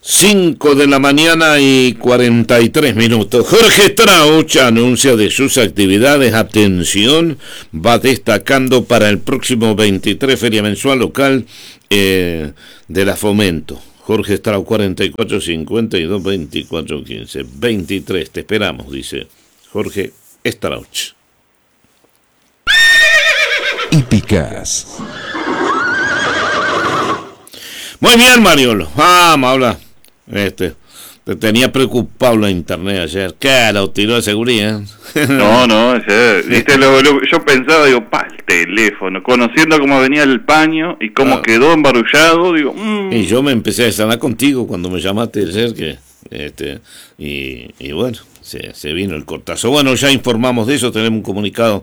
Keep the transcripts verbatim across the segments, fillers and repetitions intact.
cinco de la mañana y cuarenta y tres minutos. Jorge Strauch anuncia de sus actividades. Atención, va destacando para el próximo veintitrés Feria Mensual Local eh, de la Fomento. Jorge Strauch, cuarenta y cuatro cincuenta y dos veinticuatro quince. veintitrés, te esperamos, dice Jorge Strauch. Hípicas. Muy bien, Mariolo. Vamos a hablar. Este, te tenía preocupado la internet ayer. ¿Qué? ¿Lo tiró de seguridad? No, no, ayer, viste, lo, lo, yo pensaba, digo, pa, el teléfono, conociendo cómo venía el paño y cómo ah. quedó embarullado, digo, mmm. Y yo me empecé a sanar contigo cuando me llamaste ayer, que, este, y, y bueno, se, se vino el cortazo. Bueno, ya informamos de eso, tenemos un comunicado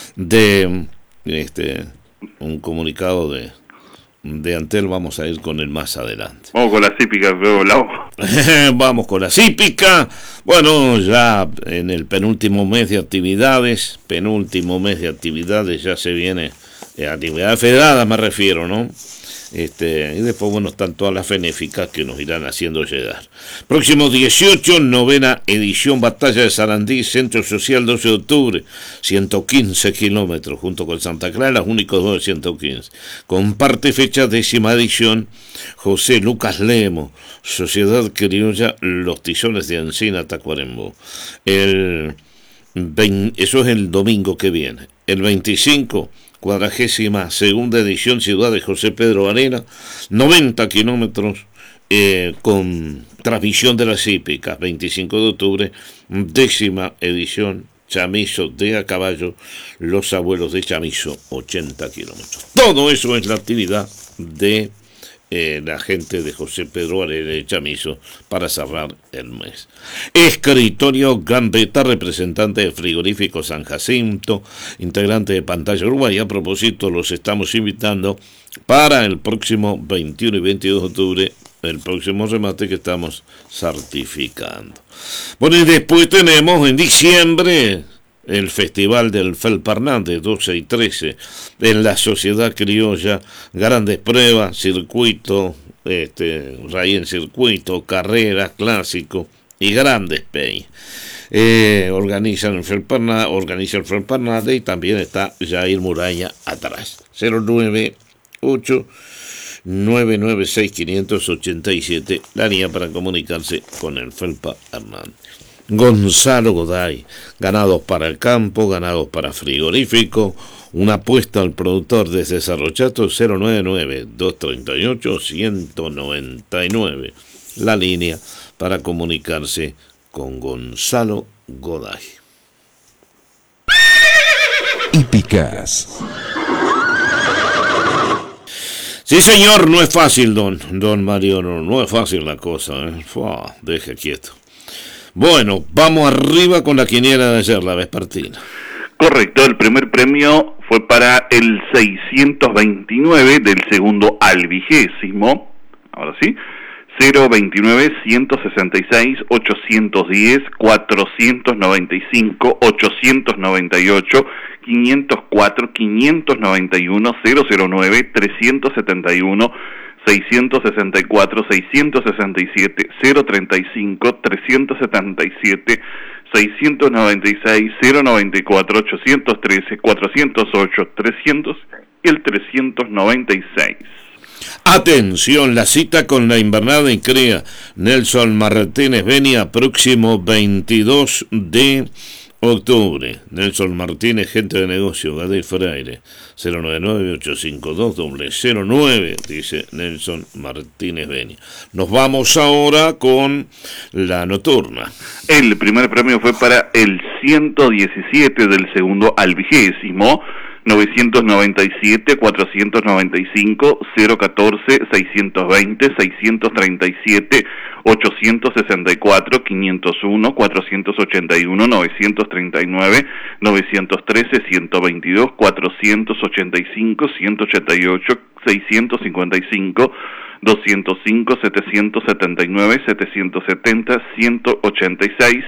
de, este, un comunicado de... de Antel, vamos a ir con el más adelante. Vamos con la hípica, luego la Vamos con la hípica. Bueno, ya en el penúltimo mes de actividades, penúltimo mes de actividades, ya se viene, eh, actividad federada me refiero, ¿no? Este, y después, bueno, están todas las benéficas que nos irán haciendo llegar. Próximo dieciocho, novena edición Batalla de Sarandí, Centro Social doce de octubre, ciento quince kilómetros, junto con Santa Clara, los únicos dos de ciento quince. Comparte fecha décima edición, José Lucas Lemo, Sociedad Criolla Los Tizones de Encina, Tacuarembó. El veinte, eso es el domingo que viene. El veinticinco, cuadragésima segunda edición, Ciudad de José Pedro Varela, noventa kilómetros eh, con transmisión de las hípicas, veinticinco de octubre, décima edición, Chamizo de a caballo, Los Abuelos de Chamizo, ochenta kilómetros. Todo eso es la actividad de eh, la gente de José Pedro Varela de Chamizo para cerrar el mes. Escritorio Gambetta, representante de Frigorífico San Jacinto, integrante de Pantalla Uruguay. A propósito, los estamos invitando para el próximo veintiuno y veintidós de octubre, el próximo remate que estamos certificando. Bueno, y después tenemos en diciembre el Festival del Felparnán de doce y trece en la Sociedad Criolla, grandes pruebas, circuito, este, rally en circuito, carreras, clásico y grandes pay. Eh, organizan el Felparnán, organiza el Felparnán y también está Jair Muralla atrás. cero nueve ocho nueve nueve seis cinco ocho siete, la línea para comunicarse con el Felpa Hernández. Gonzalo Goday, ganados para el campo, ganados para frigorífico, una apuesta al productor desde Cerro Chato, cero nueve nueve dos tres ocho uno nueve nueve, la línea para comunicarse con Gonzalo Goday. Hípicas. Sí, señor, no es fácil, don, don Mario, no, no es fácil la cosa, ¿eh? Fua, deje quieto. Bueno, vamos arriba con la quiniela de ayer, la vespertina. Correcto, el primer premio fue para el seiscientos veintinueve del segundo al vigésimo, ahora sí, cero veintinueve ciento sesenta y seis ochocientos diez cuatrocientos noventa y cinco ochocientos noventa y ocho quinientos cuatro quinientos noventa y uno cero cero nueve trescientos setenta y uno seiscientos sesenta y cuatro seiscientos sesenta y siete cero treinta y cinco trescientos setenta y siete seiscientos noventa y seis cero noventa y cuatro ochocientos trece cuatrocientos ocho trescientos y el trescientos noventa y seis. Atención, la cita con la invernada y cría Nelson Martínez Benia, próximo veintidós de octubre. Nelson Martínez, gente de negocio, Gadel Freire, cero nueve nueve ocho cinco dos cero nueve, dice Nelson Martínez Benia. Nos vamos ahora con la nocturna. El primer premio fue para el ciento diecisiete del segundo al vigésimo, novecientos noventa y siete cuatrocientos noventa y cinco cero catorce seiscientos veinte seiscientos treinta y siete ochocientos sesenta y cuatro quinientos uno cuatrocientos ochenta y uno novecientos treinta y nueve novecientos trece ciento veintidós cuatrocientos ochenta y cinco ciento ochenta y ocho seiscientos cincuenta y cinco doscientos cinco setecientos setenta y nueve setecientos setenta ciento ochenta y seis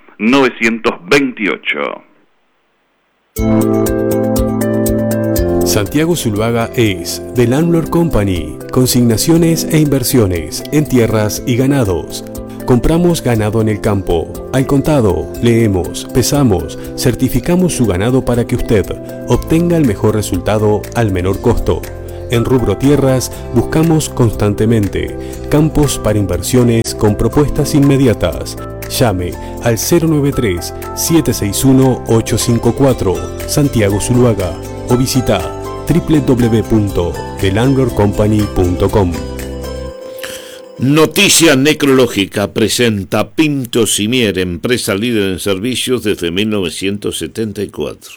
novecientos veintiocho. Santiago Zuluaga es The Landlord Company, consignaciones e inversiones en tierras y ganados. Compramos ganado en el campo, al contado, leemos, pesamos, certificamos su ganado para que usted obtenga el mejor resultado al menor costo. En rubro tierras buscamos constantemente campos para inversiones con propuestas inmediatas. Llame al cero nueve tres, siete seis uno, ocho cinco cuatro, Santiago Zuluaga, o visita doble u doble u doble u punto the landlord company punto com. Noticia Necrológica presenta Pinto Simier, empresa líder en servicios desde mil novecientos setenta y cuatro.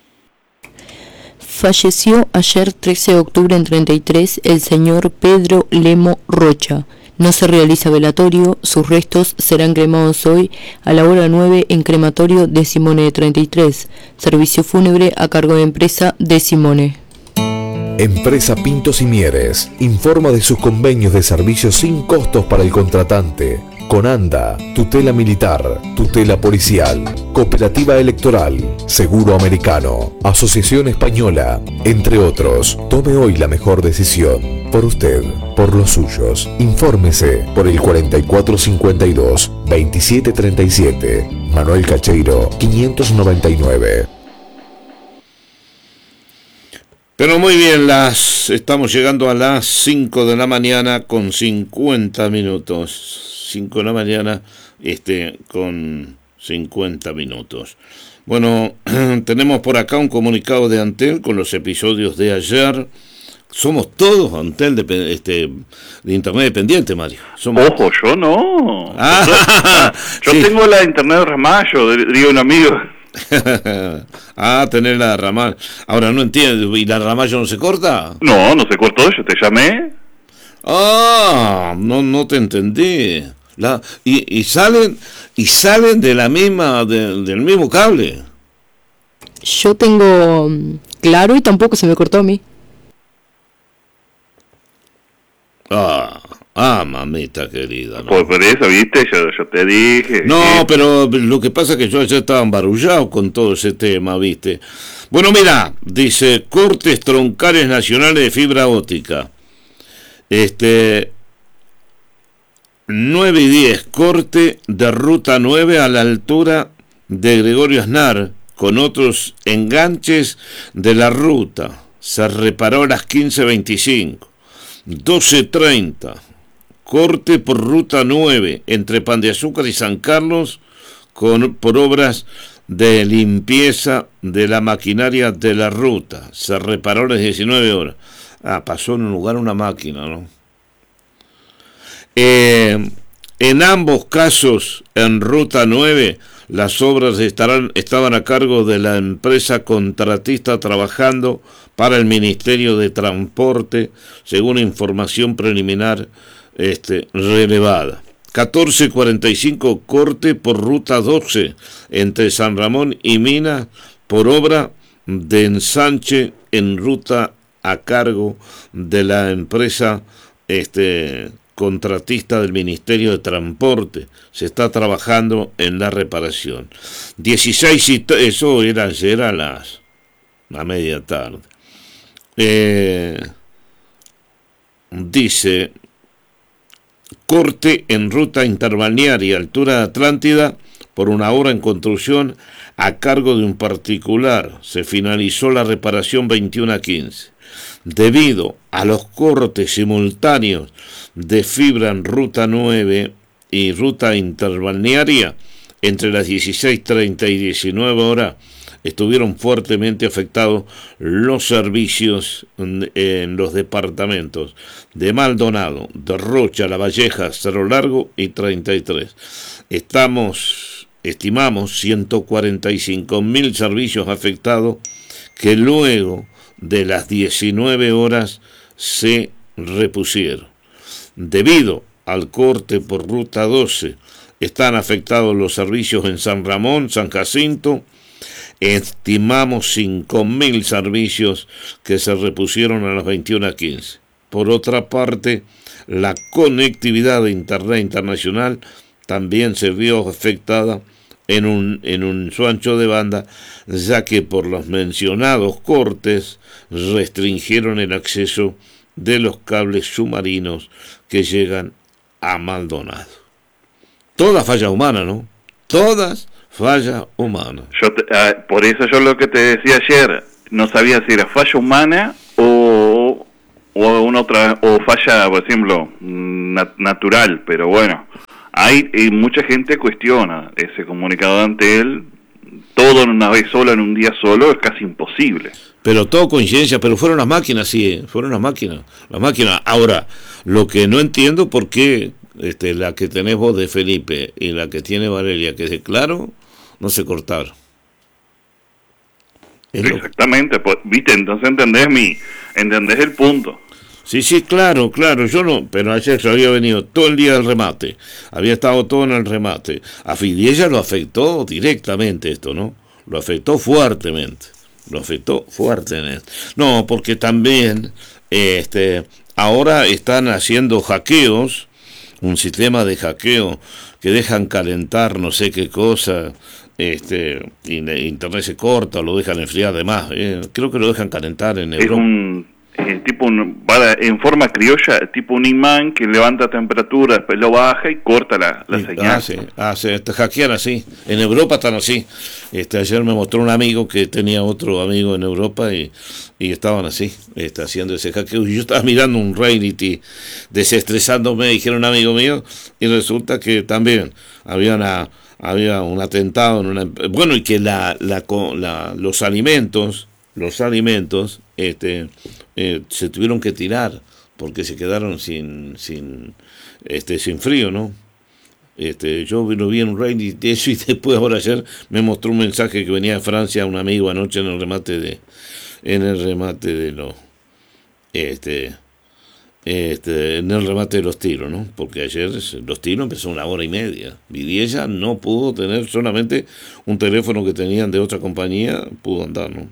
Falleció ayer trece de octubre en treinta y tres el señor Pedro Lemo Rocha. No se realiza velatorio, sus restos serán cremados hoy a la hora nueve en crematorio de Simone de treinta y tres. Servicio fúnebre a cargo de empresa de Simone. Empresa Pintos y Mieres informa de sus convenios de servicios sin costos para el contratante. Conanda, tutela militar, tutela policial, cooperativa electoral, seguro americano, asociación española, entre otros. Tome hoy la mejor decisión. Por usted, por los suyos. Infórmese por el cuarenta y cuatro cincuenta y dos, veintisiete treinta y siete. Manuel Cacheiro, quinientos noventa y nueve. Pero muy bien, las estamos llegando a las cinco de la mañana con cincuenta minutos. cinco de la mañana este, con cincuenta minutos. Bueno, tenemos por acá un comunicado de Antel con los episodios de ayer. Somos todos Antel de, este, de Internet dependiente, Mario. Somos... Ojo, yo no. Ah, yo sí. tengo la Internet de Ramallo, digo un amigo. Ah, tener la ramal. Ahora no entiendo, ¿y la ramallo no se corta? No, no se cortó, yo te llamé. Ah, no, no te entendí. La, y, y salen y salen de la misma de, del mismo cable. Yo tengo claro y tampoco se me cortó a mí. Ah, ah, mamita querida. ¿No? Por, por eso, viste, yo, yo te dije. No, que... pero lo que pasa es que yo ayer estaba embarullado con todo ese tema, viste. Bueno, mira, dice cortes troncales nacionales de fibra óptica. Este, nueve y diez, corte de ruta nueve a la altura de Gregorio Aznar, con otros enganches de la ruta. Se reparó a las quince veinticinco. doce treinta, corte por ruta nueve entre Pan de Azúcar y San Carlos con, por obras de limpieza de la maquinaria de la ruta. Se reparó a las diecinueve horas. Ah, pasó en un lugar una máquina, ¿no? Eh, en ambos casos, en ruta nueve, las obras estarán, estaban a cargo de la empresa contratista trabajando para el Ministerio de Transporte, según información preliminar este, relevada. catorce cuarenta y cinco, corte por ruta doce entre San Ramón y Minas por obra de ensanche en ruta a cargo de la empresa este, contratista del Ministerio de Transporte. Se está trabajando en la reparación. dieciséis y eso era ayer a las a media tarde. Eh, dice corte en ruta interbalnearia altura de Atlántida por una obra en construcción a cargo de un particular. Se finalizó la reparación veintiuno a quince. Debido a los cortes simultáneos de fibra en ruta nueve y ruta interbalnearia entre las dieciséis treinta y diecinueve horas, estuvieron fuertemente afectados los servicios en, en los departamentos de Maldonado, de Rocha, La Valleja, Cerro Largo y treinta y tres. Estamos, estimamos ciento cuarenta y cinco mil servicios afectados que luego de las diecinueve horas se repusieron. Debido al corte por ruta doce, están afectados los servicios en San Ramón, San Jacinto. Estimamos cinco mil servicios que se repusieron a las veintiuno a quince. Por otra parte, la conectividad de Internet internacional también se vio afectada en un, en un su ancho de banda, ya que por los mencionados cortes restringieron el acceso de los cables submarinos que llegan a Maldonado. Todas fallas humanas, ¿no? Todas fallas humanas. Yo te, uh, por eso yo lo que te decía ayer, no sabía si era falla humana o, o una otra, o falla, por ejemplo, nat natural, pero bueno, hay eh, mucha gente cuestiona ese comunicado ante él, todo en una vez sola, en un día solo, es casi imposible. Pero todo coincidencia, pero fueron las máquinas, sí, ¿eh? Fueron las máquinas, las máquinas. Ahora, lo que no entiendo por qué este, la que tenés vos de Felipe y la que tiene Valeria, que es de Claro, no se cortaron. Es Exactamente, pues, viste, entonces entendés mi, entendés el punto. Sí, sí, claro, claro, yo no, pero ayer yo había venido todo el día del remate, había estado todo en el remate. A Fidiella lo afectó directamente esto, ¿no? Lo afectó fuertemente. Lo afectó fuertemente. No, porque también este, ahora están haciendo hackeos, un sistema de hackeo que dejan calentar no sé qué cosa, este, y internet se corta, lo dejan enfriar además. Eh, creo que lo dejan calentar en Europa. Es un, eh, tipo un, va en forma criolla, tipo un imán que levanta temperatura, después lo baja y corta la, la y, señal. Ah, sí, ah, sí, te hackean así. En Europa están así. Este, ayer me mostró un amigo que tenía otro amigo en Europa y, y estaban así, este, haciendo ese hackeo. Y yo estaba mirando un reality, desestresándome, dijeron un amigo mío, y resulta que también había una, había un atentado en una, bueno, y que la, la, la los alimentos, los alimentos, este, eh, se tuvieron que tirar porque se quedaron sin, sin, este, sin frío, ¿no? Este, yo lo vi en un raid de eso y después ahora ayer me mostró un mensaje que venía de Francia un amigo anoche en el remate de, en el remate de los, este, este, en el remate de los tiros, ¿no? Porque ayer los tiros empezó una hora y media. Vidiella no pudo tener, solamente un teléfono que tenían de otra compañía pudo andar, ¿no?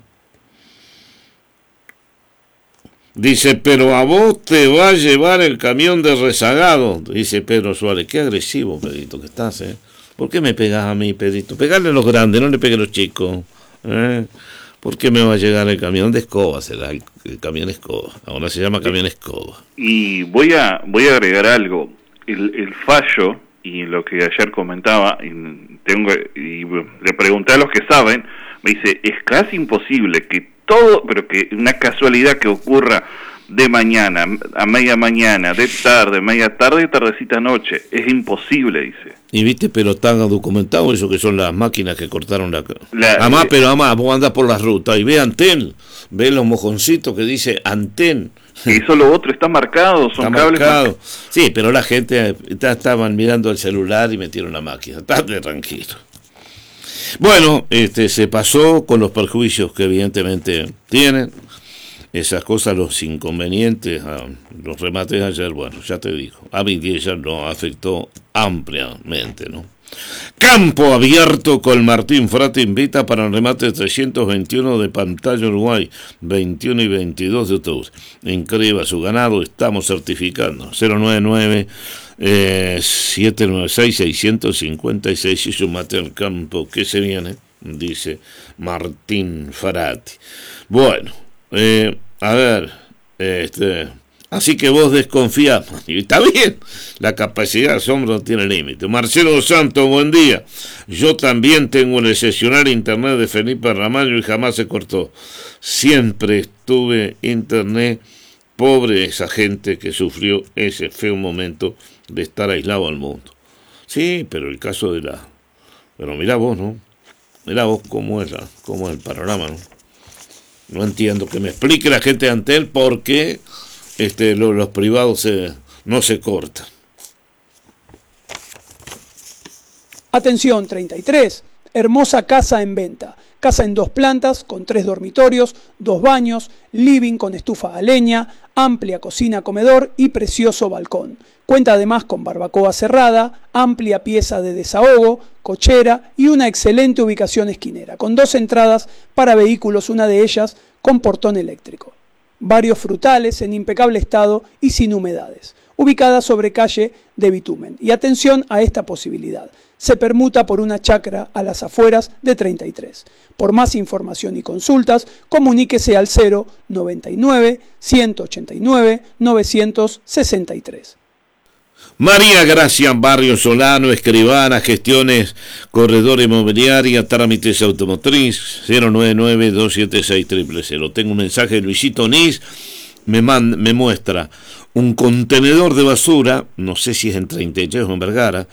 Dice, pero a vos te va a llevar el camión de rezagado. Dice Pedro Suárez, qué agresivo, Pedrito, que estás, ¿eh? ¿Por qué me pegas a mí, Pedrito? Pegarle a los grandes, no le pegue a los chicos, ¿eh? ¿Por qué me va a llegar el camión de escoba? Será el, el camión escoba. Ahora se llama camión escoba. Y voy a voy a agregar algo. El, el fallo, y lo que ayer comentaba, y, tengo, y le pregunté a los que saben, me dice, es casi imposible que todo, pero que una casualidad que ocurra de mañana, a media mañana, de tarde, media tarde, tardecita noche, es imposible, dice. Y viste, pero están documentados eso que son las máquinas que cortaron la... la además, eh, pero además, vos andás por la ruta y ve Antel, ve los mojoncitos que dice Antel. Eso lo otro está marcado, son está cables marcado. marcados. Sí, pero la gente ya estaban mirando el celular y metieron la máquina. Estate tranquilo. Bueno, este se pasó con los perjuicios que evidentemente tienen. Esas cosas, los inconvenientes, los remates de ayer, bueno, ya te digo, a Vidiella lo afectó ampliamente, ¿no? Campo abierto con Martín Frate invita para el remate trescientos veintiuno de Pantalla Uruguay, veintiuno y veintidós de octubre. Inscriba su ganado, estamos certificando. cero nueve nueve, siete nueve seis, seis cinco seis y su mate al campo que se viene, dice Martín Frate. Bueno, eh, a ver, este... así que vos desconfías, y está bien, la capacidad de asombro no tiene límite. Marcelo Dos Santos, buen día. Yo también tengo el excepcional internet de Felipe Ramallo y jamás se cortó. Siempre estuve internet, pobre esa gente que sufrió ese feo momento de estar aislado al mundo. Sí, pero el caso de la... Pero mirá vos, ¿no? Mirá vos cómo es, la, cómo es el panorama, ¿no? No entiendo, que me explique la gente de Antel por qué este, los, los privados se, no se cortan. Atención, treinta y tres. Hermosa casa en venta. Casa en dos plantas, con tres dormitorios, dos baños, living con estufa a leña, amplia cocina-comedor y precioso balcón. Cuenta además con barbacoa cerrada, amplia pieza de desahogo, cochera y una excelente ubicación esquinera, con dos entradas para vehículos, una de ellas con portón eléctrico. Varios frutales en impecable estado y sin humedades. ubicada sobre calle de Bitumen. Y atención a esta posibilidad. Se permuta por una chacra a las afueras de treinta y tres. Por más información y consultas, comuníquese al cero noventa y nueve, ciento ochenta y nueve, novecientos sesenta y tres. María Gracia Barrio Solano, escribana, gestiones, corredor inmobiliaria, trámites automotriz, cero nueve nueve, dos siete seis, cero cero cero. Tengo un mensaje de Luisito Nis, me, manda, me muestra un contenedor de basura, no sé si es en treinta y tres o en Vergara,